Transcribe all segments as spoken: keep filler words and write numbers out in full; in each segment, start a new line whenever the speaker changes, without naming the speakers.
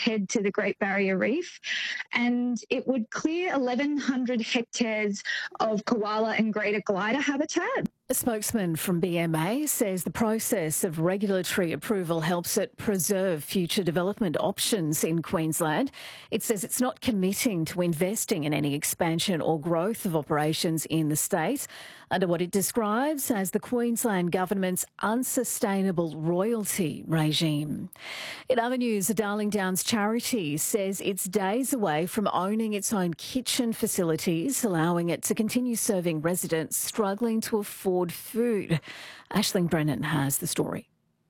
head to the Great Barrier Reef, and it would clear eleven hundred hectares of koala and greater glider habitat.
A spokesman from B M A says the process of regulatory approval helps it preserve future development options in Queensland. It says it's not committing to investing in any expansion or growth of operations in the state under what it describes as the Queensland Government's unsustainable royalty regime. In other news, the Darling Downs charity says it's days away from owning its own kitchen facilities, allowing it to continue serving residents struggling to afford food. Aisling Brennan has the story.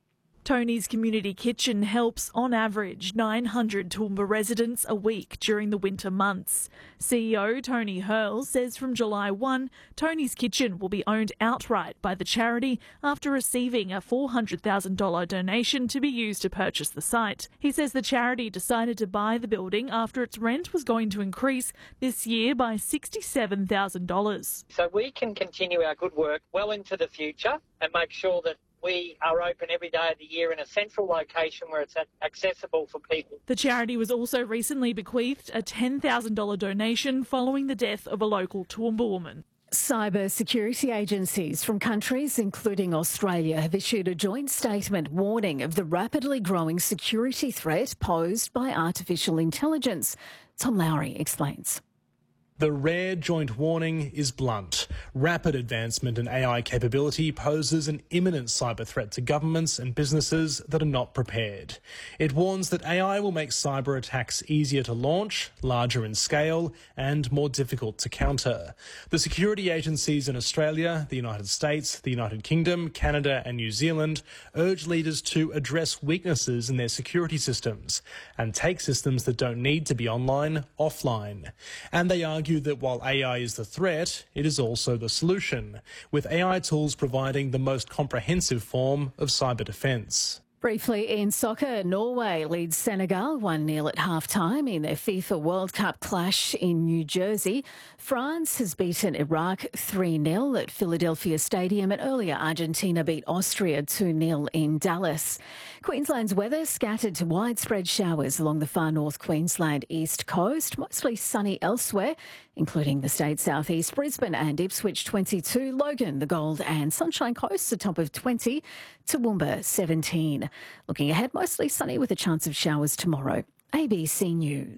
Tony's Community Kitchen helps, on average, nine hundred Toowoomba residents a week during the winter months. C E O Tony Hurl says from July first, Tony's Kitchen will be owned outright by the charity after receiving a four hundred thousand dollars donation to be used to purchase the site. He says the charity decided to buy the building after its rent was going to increase this year by sixty-seven thousand dollars.
So we can continue our good work well into the future and make sure that we are open every day of the year in a central location where it's accessible for people.
The charity was also recently bequeathed a ten thousand dollars donation following the death of a local Toowoomba woman.
Cyber security agencies from countries including Australia have issued a joint statement warning of the rapidly growing security threat posed by artificial intelligence. Tom Lowry explains.
The rare joint warning is blunt. Rapid advancement in A I capability poses an imminent cyber threat to governments and businesses that are not prepared. It warns that A I will make cyber attacks easier to launch, larger in scale, and more difficult to counter. The security agencies in Australia, the United States, the United Kingdom, Canada, and New Zealand urge leaders to address weaknesses in their security systems and take systems that don't need to be online offline. And they argue that while A I is the threat, it is also the solution, with A I tools providing the most comprehensive form of cyber defence.
Briefly in soccer, Norway leads Senegal one nil at half-time in their FIFA World Cup clash in New Jersey. France has beaten Iraq three nil at Philadelphia Stadium, and earlier Argentina beat Austria two nil in Dallas. Queensland's weather scattered to widespread showers along the far north Queensland east coast, mostly sunny elsewhere, including the state's southeast, Brisbane and Ipswich twenty-two, Logan, the Gold and Sunshine Coast a top of twenty, Toowoomba seventeen. Looking ahead, mostly sunny with a chance of showers tomorrow. A B C News.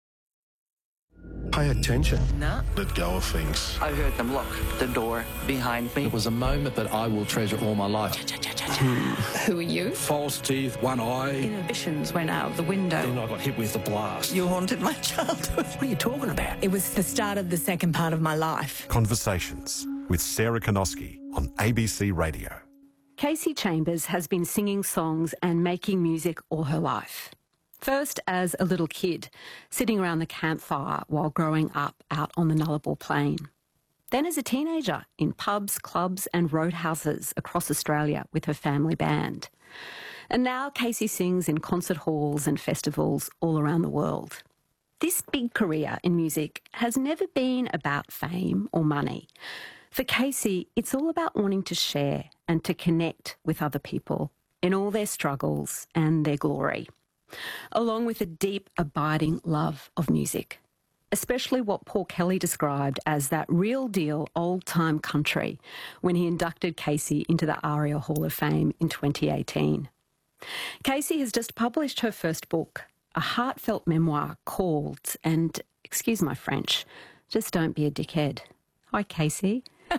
Pay attention.
No.
Let go of things.
I heard them lock the door behind me.
It was a moment that I will treasure all my life.
Who are you?
False teeth, one eye.
Inhibitions went out the window.
Then I got hit with a blast.
You haunted my childhood.
What are you talking about?
It was the start of the second part of my life.
Conversations with Sarah Konoski on A B C Radio.
Kasey Chambers has been singing songs and making music all her life. First as a little kid, sitting around the campfire while growing up out on the Nullarbor Plain. Then as a teenager in pubs, clubs and roadhouses across Australia with her family band. And now Kasey sings in concert halls and festivals all around the world. This big career in music has never been about fame or money. For Kasey, it's all about wanting to share and to connect with other people in all their struggles and their glory, along with a deep, abiding love of music, especially what Paul Kelly described as that real deal old-time country when he inducted Kasey into the ARIA Hall of Fame in twenty eighteen. Kasey has just published her first book, a heartfelt memoir called, and excuse my French, Just Don't Be a Dickhead. Hi, Kasey.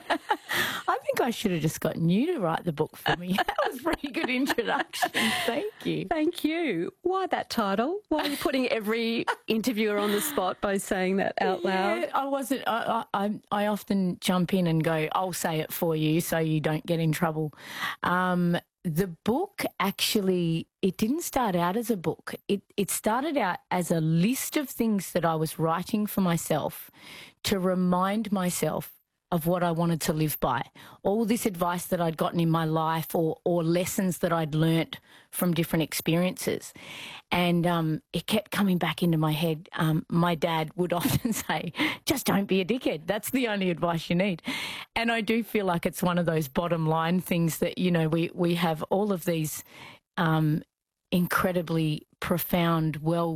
I think I should have just gotten you to write the book for me. That was a pretty good introduction. Thank you.
Thank you. Why that title? Why are you putting every interviewer on the spot by saying that out loud?
Yeah, I wasn't. I, I, I often jump in and go, I'll say it for you so you don't get in trouble. Um, the book actually, it didn't start out as a book. It, it started out as a list of things that I was writing for myself to remind myself of what I wanted to live by. All this advice that I'd gotten in my life or, or lessons that I'd learnt from different experiences. And um, it kept coming back into my head. Um, my dad would often say, just don't be a dickhead. That's the only advice you need. And I do feel like it's one of those bottom line things that, you know, we, we have all of these um, incredibly profound, well